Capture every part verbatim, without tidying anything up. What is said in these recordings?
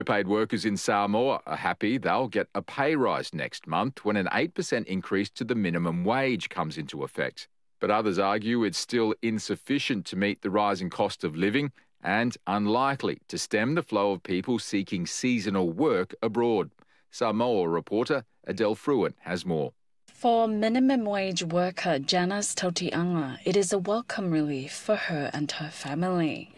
Paid workers in Samoa are happy they'll get a pay rise next month when an eight percent increase to the minimum wage comes into effect. But others argue it's still insufficient to meet the rising cost of living and unlikely to stem the flow of people seeking seasonal work abroad. Samoa reporter Adele Fruin has more. For minimum wage worker Janice Tautianga, it is a welcome relief for her and her family.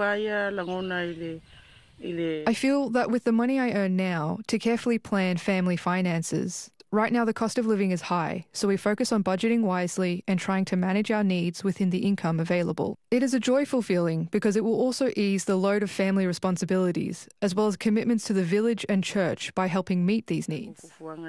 I feel that with the money I earn now to carefully plan family finances, right now the cost of living is high, so we focus on budgeting wisely and trying to manage our needs within the income available. It is a joyful feeling because it will also ease the load of family responsibilities, as well as commitments to the village and church by helping meet these needs.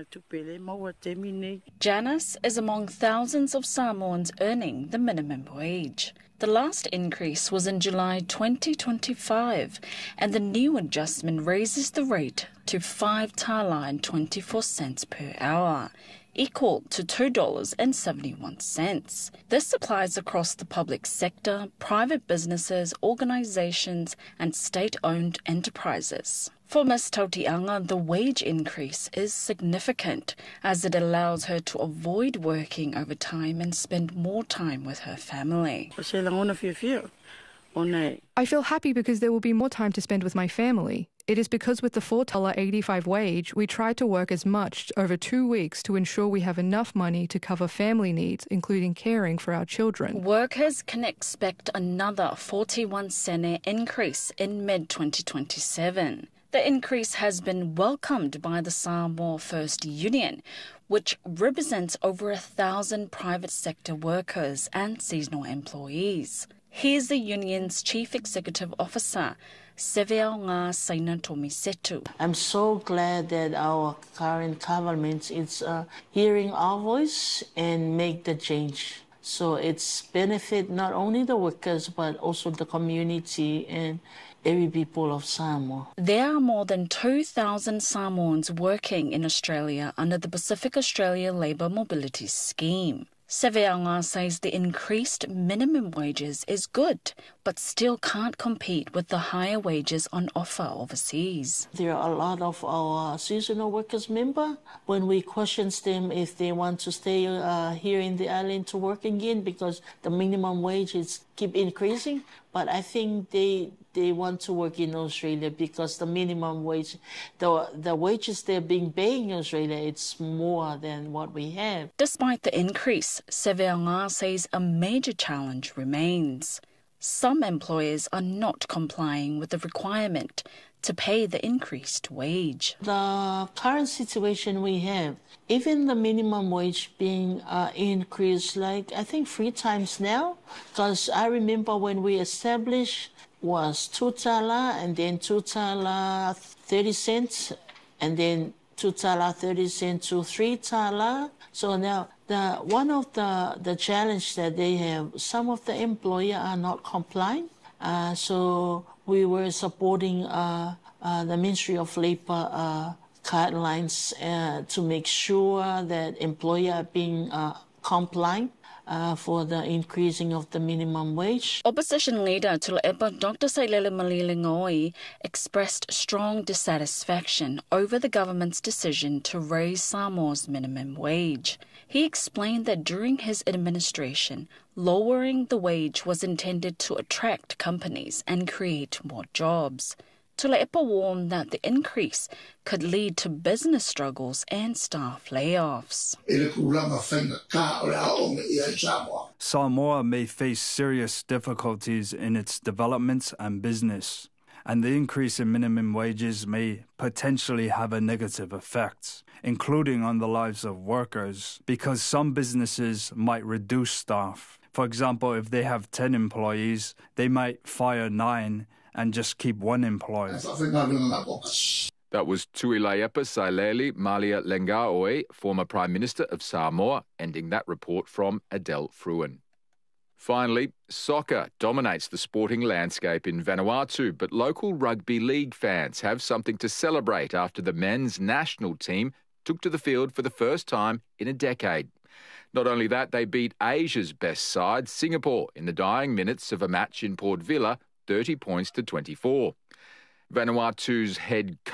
Janice is among thousands of Samoans earning the minimum wage. The last increase was in July twenty twenty-five, and the new adjustment raises the rate to five tala and twenty-four cents per hour, equal to two dollars and seventy-one cents. This applies across the public sector, private businesses, organisations and state-owned enterprises. For Miz Tautianga, the wage increase is significant as it allows her to avoid working overtime and spend more time with her family. I feel happy because there will be more time to spend with my family. It is because with the four dollars eighty-five wage, we try to work as much over two weeks to ensure we have enough money to cover family needs, including caring for our children. Workers can expect another forty-one cent increase in mid twenty twenty-seven. The increase has been welcomed by the Samoa First Union, which represents over a thousand private sector workers and seasonal employees. Here's the union's Chief Executive Officer, Seveaonga Saina Tomisetu. I'm so glad that our current government is uh, hearing our voice and make the change. So it's benefit not only the workers but also the community and every people of Samoa. There are more than two thousand Samoans working in Australia under the Pacific Australia Labour Mobility Scheme. Seveaonga says the increased minimum wages is good, but still can't compete with the higher wages on offer overseas. There are a lot of our seasonal workers member when we question them if they want to stay uh, here in the island to work again because the minimum wages keep increasing. But I think they they want to work in Australia because the minimum wage, the the wages they're being paid in Australia, it's more than what we have. Despite the increase, Seveaonga says a major challenge remains. Some employers are not complying with the requirement to pay the increased wage. The current situation we have, even the minimum wage being uh, increased like I think three times now, because I remember when we established was two tala and then two tala thirty cents and then two tala thirty cents to three tala. So now the one of the the challenge that they have, some of the employer are not complying. Uh, so we were supporting uh, uh, the Ministry of Labour uh, guidelines uh, to make sure that employer are being uh, compliant. Uh, for the increasing of the minimum wage. Opposition leader Tulepa Doctor Sailele Malilingoi expressed strong dissatisfaction over the government's decision to raise Samoa's minimum wage. He explained that during his administration, lowering the wage was intended to attract companies and create more jobs. Tulepa warned that the increase could lead to business struggles and staff layoffs. Samoa may face serious difficulties in its development and business, and the increase in minimum wages may potentially have a negative effect, including on the lives of workers, because some businesses might reduce staff. For example, if they have ten employees, they might fire nine and just keep one employee. That was Tuilaepa Sailele Malia Lengaoe, former Prime Minister of Samoa, ending that report from Adele Fruin. Finally, soccer dominates the sporting landscape in Vanuatu, but local rugby league fans have something to celebrate after the men's national team took to the field for the first time in a decade. Not only that, they beat Asia's best side, Singapore, in the dying minutes of a match in Port Vila, thirty points to twenty-four. Vanuatu's head